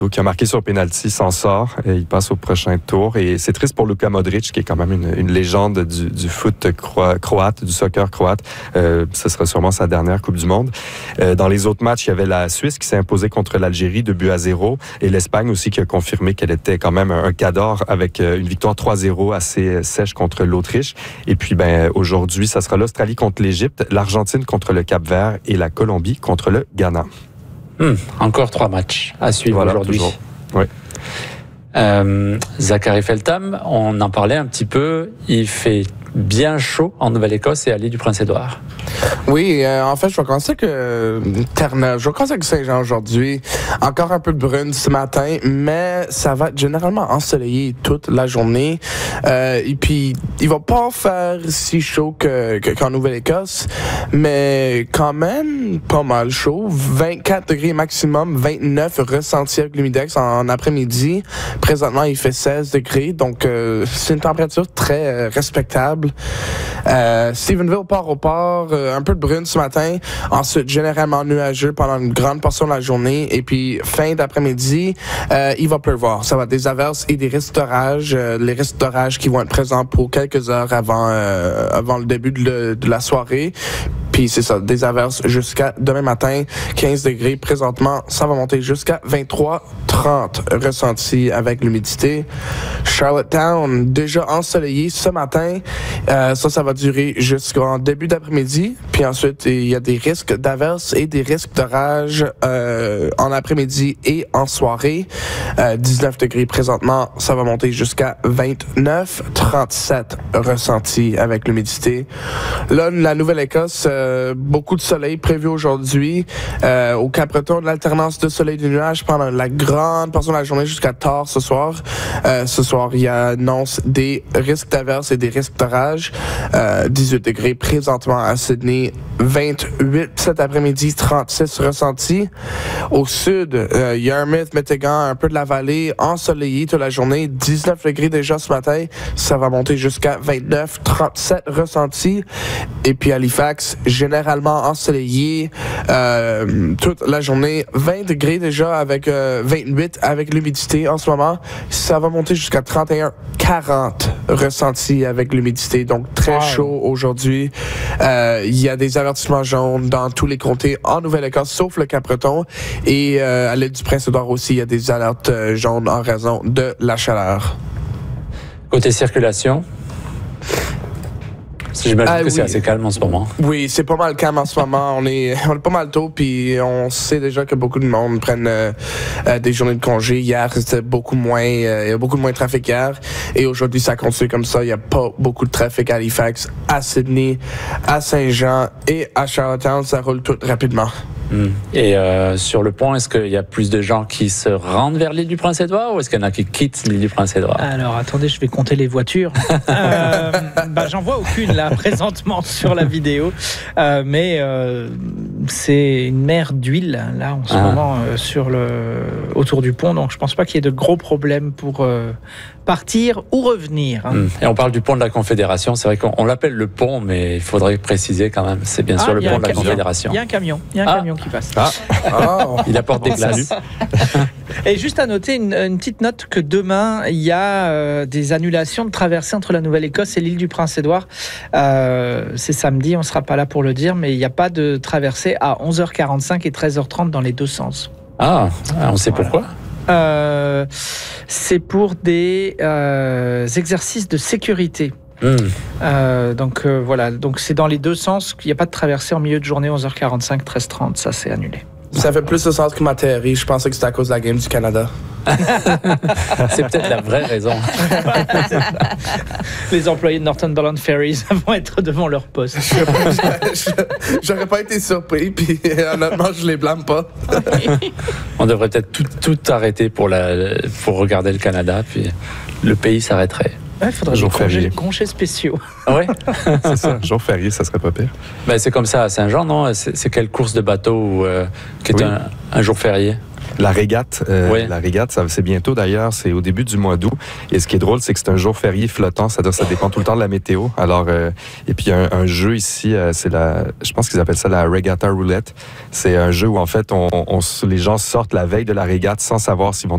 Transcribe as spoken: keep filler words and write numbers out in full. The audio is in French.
qui a marqué sur penalty, s'en sort. Et il passe au prochain tour. Et c'est triste pour Luka Modric, qui est quand même une, une légende du, du foot cro- croate, du soccer croate. Euh, ce sera sûrement sa dernière Coupe du Monde. Euh, dans les autres matchs, il y avait la Suisse qui s'est imposée contre l'Algérie deux buts à zéro. Et l'Espagne aussi qui a confirmé qu'elle était quand même un, un cador avec une victoire trois zéro assez sèche contre l'Autriche. Et puis, ben, aujourd'hui, ça sera l'Australie contre l'Égypte, l'Argentine contre le Cap-Vert et la Colombie contre le Ghana. Hum, encore trois matchs à suivre voilà, aujourd'hui. Toujours. Oui. Euh, Zachary Feltham, on en parlait un petit peu. Il fait bien chaud en Nouvelle-Écosse et à l'île du Prince-Édouard. Oui, euh, en fait, je vais commencer avec euh, Terre-Neuve. Je vais commencer avec Saint-Jean aujourd'hui. Encore un peu de brune ce matin, mais ça va être généralement ensoleillé toute la journée. Euh, et puis, il va pas faire si chaud que, que, qu'en Nouvelle-Écosse, mais quand même pas mal chaud. vingt-quatre degrés maximum, vingt-neuf ressentis avec l'humidex en, en après-midi. Présentement, il fait seize degrés, donc euh, c'est une température très euh, respectable. Euh, Stephenville, port au port, euh, un peu de brune ce matin. Ensuite, généralement nuageux pendant une grande portion de la journée. Et puis, fin d'après-midi, euh, il va pleuvoir. Ça va être des averses et des risques d'orage. Euh, les risques d'orage qui vont être présents pour quelques heures avant, euh, avant le début de, le, de la soirée. Puis c'est ça, des averses jusqu'à demain matin, quinze degrés. Présentement, ça va monter jusqu'à vingt-trois trente ressentis avec l'humidité. Charlottetown, déjà ensoleillé ce matin. Euh, ça, ça va durer jusqu'en début d'après-midi. Puis ensuite, il y a des risques d'averses et des risques d'orage euh, en après-midi et en soirée. Euh, dix-neuf degrés présentement, ça va monter jusqu'à vingt-neuf trente-sept ressentis avec l'humidité. Là, la Nouvelle-Écosse, euh, beaucoup de soleil prévu aujourd'hui. Euh, au Cap-Breton, de l'alternance de soleil et de nuages pendant la grande portion de la journée jusqu'à tard ce soir. Euh, ce soir, il y a annonce des risques d'averses et des risques d'orage. Euh, dix-huit degrés présentement à Sydney, vingt-huit cet après-midi, trente-six ressentis. Au sud, euh, Yarmouth, Métégan, un peu de la vallée, ensoleillé toute la journée, dix-neuf degrés déjà ce matin. Ça va monter jusqu'à vingt-neuf trente-sept ressentis. Et puis Halifax, généralement ensoleillé euh, toute la journée, vingt degrés déjà avec euh, vingt-huit avec l'humidité en ce moment. Ça va monter jusqu'à trente et un quarante ressentis avec l'humidité. Donc très wow. chaud aujourd'hui. Euh, il y a des avertissements jaunes dans tous les comtés en Nouvelle-Écosse, sauf le Cap-Breton. Et euh, à l'île du Prince-Édouard aussi, il y a des alertes euh, jaunes en raison de la chaleur. Côté circulation, j'imagine ah, que oui. c'est assez calme en ce moment. Oui, c'est pas mal calme en ce moment. On est, on est pas mal tôt, puis on sait déjà que beaucoup de monde prennent euh, euh, des journées de congé. Hier, c'était beaucoup moins, euh, il y a beaucoup moins de trafic hier. Et aujourd'hui, ça continue comme ça. Il n'y a pas beaucoup de trafic à Halifax, à Sydney, à Saint-Jean et à Charlottetown. Ça roule tout rapidement. Mmh. Et euh, sur le pont, est-ce qu'il y a plus de gens qui se rendent vers l'île du Prince-Édouard ou est-ce qu'il y en a qui quittent l'île du Prince-Édouard? Alors, attendez, je vais compter les voitures. euh, bah, j'en vois aucune, là, présentement, sur la vidéo. Euh, mais euh, c'est une mer d'huile, là, en ce ah. moment, euh, sur le, autour du pont. Donc, je ne pense pas qu'il y ait de gros problèmes pour euh, partir ou revenir. Hein. Mmh. Et on parle du pont de la Confédération. C'est vrai qu'on on l'appelle le pont, mais il faudrait préciser quand même. C'est bien ah, sûr le pont de la Confédération. Il y a un camion. Il y a un ah. camion qui passe. Ah. Oh. Il apporte des glaces. Et juste à noter une, une petite note que demain il y a euh, des annulations de traversée entre la Nouvelle-Écosse et l'île du Prince-Édouard. Euh, c'est samedi, on ne sera pas là pour le dire, mais il n'y a pas de traversée à onze heures quarante-cinq et treize heures trente dans les deux sens. Ah, on sait voilà. pourquoi. Euh, c'est pour des euh, exercices de sécurité. Mmh. Euh, donc euh, voilà, donc c'est dans les deux sens qu'il n'y a pas de traversée en milieu de journée onze heures quarante-cinq, treize heures trente, ça c'est annulé. Ça fait plus de sens que ma théorie. Je pensais que c'était à cause de la game du Canada. C'est peut-être la vraie raison. Les employés de Northumberland Ferries vont être devant leur poste. J'aurais pas été surpris, puis honnêtement, je les blâme pas. On devrait peut-être tout, tout arrêter pour, la, pour regarder le Canada, puis le pays s'arrêterait. Il ouais, faudrait des congés, congés spéciaux. Ouais. C'est ça, jour férié, ça serait pas pire. Ben, c'est comme ça à Saint-Jean, non? C'est, c'est quelle course de bateau euh, qui est oui. un, un jour férié? La régate, euh, oui. la régate, ça, c'est bientôt d'ailleurs, c'est au début du mois d'août. Et ce qui est drôle, c'est que c'est un jour férié flottant, c'est-à-dire ça dépend tout le temps de la météo. Alors, euh, et puis il y a un, un jeu ici, euh, c'est la, je pense qu'ils appellent ça la Regatta Roulette. C'est un jeu où en fait, on, on, les gens sortent la veille de la régate sans savoir s'ils vont